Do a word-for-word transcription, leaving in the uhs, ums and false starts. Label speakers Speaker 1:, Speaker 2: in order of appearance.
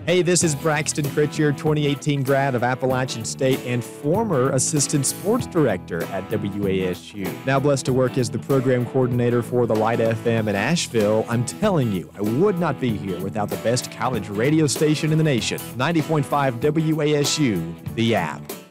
Speaker 1: Hey, this is Braxton Pritchard, twenty eighteen grad of Appalachian State and former assistant sports director at W A S U. Now blessed to work as the program coordinator for the Light F M in Asheville. I'm telling you, I would not be here without the best college radio station in the nation. ninety point five W A S U, the app.